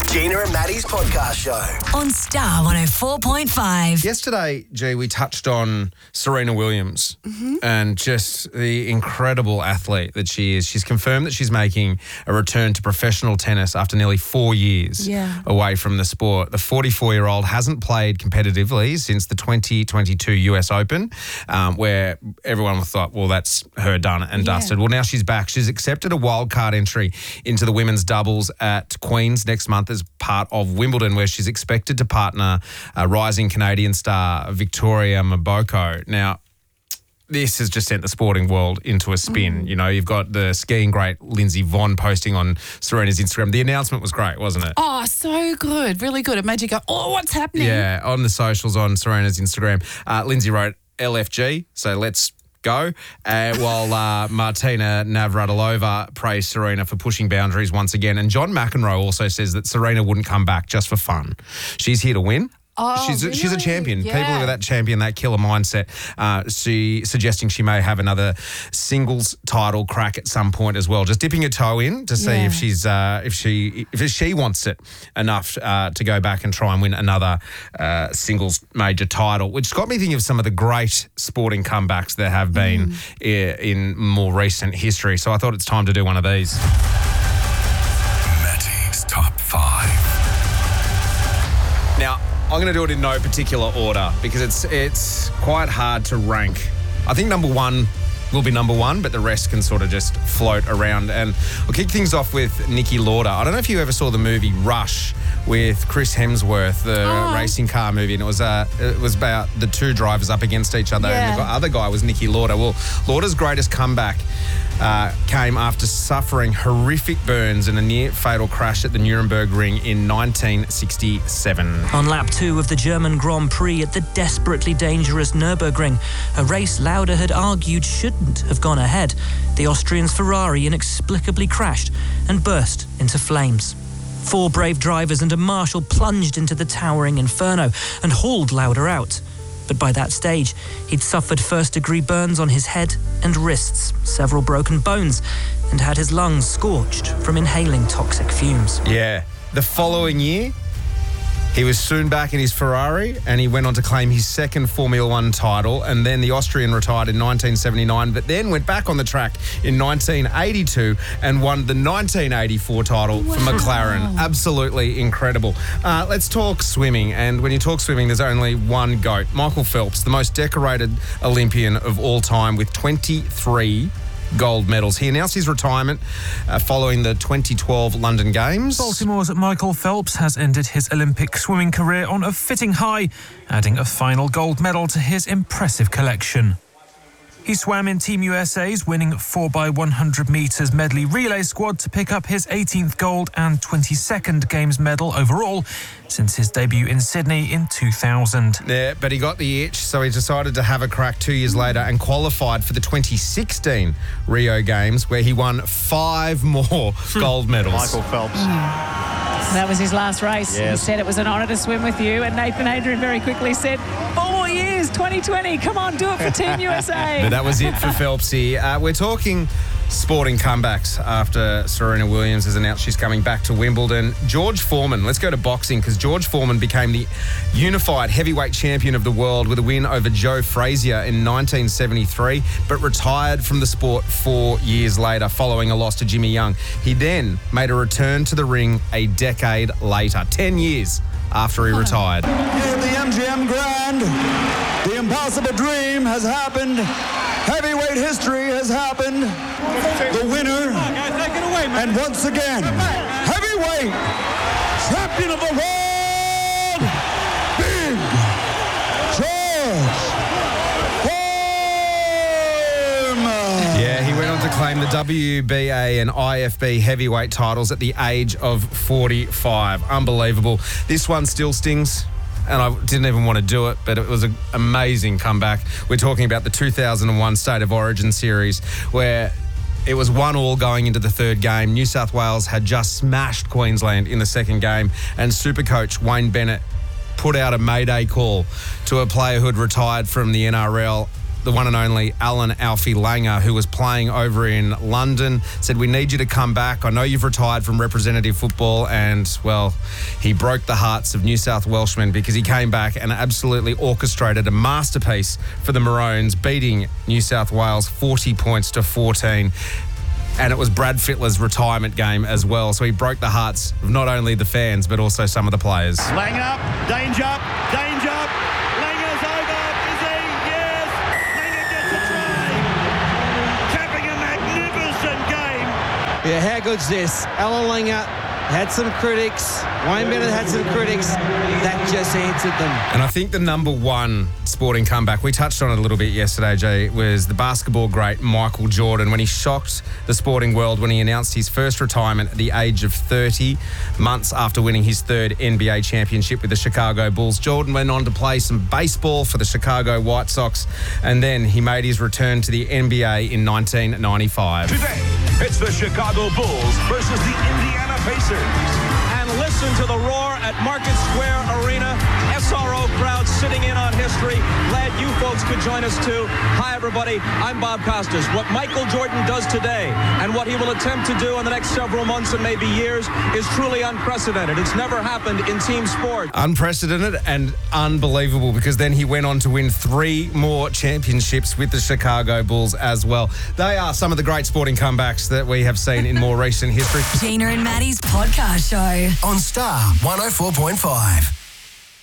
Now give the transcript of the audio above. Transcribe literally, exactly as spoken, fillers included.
Gina and Maddie's podcast show on Star one oh four point five. Yesterday, G, we touched on Serena Williams mm-hmm. and just the incredible athlete that she is. She's confirmed that she's making a return to professional tennis after nearly four years yeah. away from the sport. The forty-four-year-old hasn't played competitively since the twenty twenty-two U S Open, um, where everyone thought, well, that's her done and yeah. dusted. Well, now she's back. She's accepted a wildcard entry into the women's doubles at Queen's next month as part of Wimbledon, where she's expected to partner uh, rising Canadian star Victoria Mboko. Now, this has just sent the sporting world into a spin. Mm. You know, you've got the skiing great Lindsay Vonn posting on Serena's Instagram. The announcement was great, wasn't it? Oh, so good. Really good. It made you go, oh, what's happening? Yeah, on the socials on Serena's Instagram. Uh, Lindsay wrote L F G, so let's go, uh, while uh, Martina Navratilova praised Serena for pushing boundaries once again. And John McEnroe also says that Serena wouldn't come back just for fun. She's here to win. Oh, she's really? she's a champion. Yeah. People with that champion, that killer mindset. Uh, she suggesting she may have another singles title crack at some point as well. Just dipping a toe in to see yeah. if she's uh, if she if she wants it enough uh, to go back and try and win another uh, singles major title. Which got me thinking of some of the great sporting comebacks there have been mm. in, in more recent history. So I thought it's time to do one of these. Matty's Top Five. Now, I'm going to do it in no particular order because it's it's quite hard to rank. I think number one will be number one, but the rest can sort of just float around. And I'll kick things off with Niki Lauda. I don't know if you ever saw the movie Rush with Chris Hemsworth, the oh. racing car movie, and it was uh, it was about the two drivers up against each other, yeah. and the other guy was Niki Lauda. Well, Lauda's greatest comeback uh, came after suffering horrific burns in a near-fatal crash at the Nuremberg Ring in nineteen sixty-seven. On lap two of the German Grand Prix at the desperately dangerous Nürburgring, a race Lauda had argued shouldn't have gone ahead, the Austrian's Ferrari inexplicably crashed and burst into flames. Four brave drivers and a marshal plunged into the towering inferno and hauled Lauda out. But by that stage, he'd suffered first-degree burns on his head and wrists, several broken bones, and had his lungs scorched from inhaling toxic fumes. Yeah. The following year, he was soon back in his Ferrari and he went on to claim his second Formula One title, and then the Austrian retired in nineteen seventy-nine, but then went back on the track in nineteen eighty-two and won the nineteen eighty-four title wow. for McLaren. Absolutely incredible. Uh, let's talk swimming, and when you talk swimming, there's only one GOAT, Michael Phelps, the most decorated Olympian of all time with twenty-three gold medals. He announced his retirement uh, following the twenty twelve London Games. Baltimore's Michael Phelps has ended his Olympic swimming career on a fitting high, adding a final gold medal to his impressive collection. He swam in Team U S A's winning four by one hundred metres medley relay squad to pick up his eighteenth gold and twenty-second Games medal overall since his debut in Sydney in two thousand. Yeah, but he got the itch, so he decided to have a crack two years later and qualified for the twenty sixteen Rio Games, where he won five more gold medals. Michael Phelps. That was his last race. Yes. He said it was an honour to swim with you, and Nathan Adrian very quickly said, four more years, twenty twenty, come on, do it for Team U S A. But that was it for Phelpsy. Uh, we're talking sporting comebacks after Serena Williams has announced she's coming back to Wimbledon. George Foreman, let's go to boxing, because George Foreman became the unified heavyweight champion of the world with a win over Joe Frazier in nineteen seventy-three, but retired from the sport four years later following a loss to Jimmy Young. He then made a return to the ring a decade later, ten years after he retired. In the M G M Grand, the impossible dream has happened. Heavyweight history has happened. The winner, and once again, heavyweight champion of the world, Big George Foreman. Yeah, he went on to claim the W B A and I F B heavyweight titles at the age of forty-five. Unbelievable. This one still stings. And I didn't even want to do it, but it was an amazing comeback. We're talking about the two thousand one State of Origin series, where it was one all going into the third game. New South Wales had just smashed Queensland in the second game, and Supercoach Wayne Bennett put out a mayday call to a player who had retired from the N R L the one and only Alan Alfie Langer, who was playing over in London, said, we need you to come back. I know you've retired from representative football. And, well, he broke the hearts of New South Welshmen because he came back and absolutely orchestrated a masterpiece for the Maroons, beating New South Wales forty points to fourteen. And it was Brad Fittler's retirement game as well. So he broke the hearts of not only the fans, but also some of the players. Langer up, danger, danger. Langer's over, is he? Yes. Langer gets a try. Capping a magnificent game. Yeah, how good's this? Alan Langer had some critics. Wayne Bennett had some critics. That just answered them. And I think the number one sporting comeback, we touched on it a little bit yesterday, Jay, was the basketball great Michael Jordan when he shocked the sporting world when he announced his first retirement at the age of thirty, months after winning his third N B A championship with the Chicago Bulls. Jordan went on to play some baseball for the Chicago White Sox, and then he made his return to the N B A in nineteen ninety-five. Today, it's the Chicago Bulls versus the Indiana Pacers. And listen to the roar at Market Square Arena. S R O crowd sitting in on history. Glad you folks could join us too. Hi, everybody. I'm Bob Costas. What Michael Jordan does today and what he will attempt to do in the next several months and maybe years is truly unprecedented. It's never happened in team sport. Unprecedented and unbelievable, because then he went on to win three more championships with the Chicago Bulls as well. They are some of the great sporting comebacks that we have seen in more recent history. Gina and Maddie's podcast show On Star one oh four point five.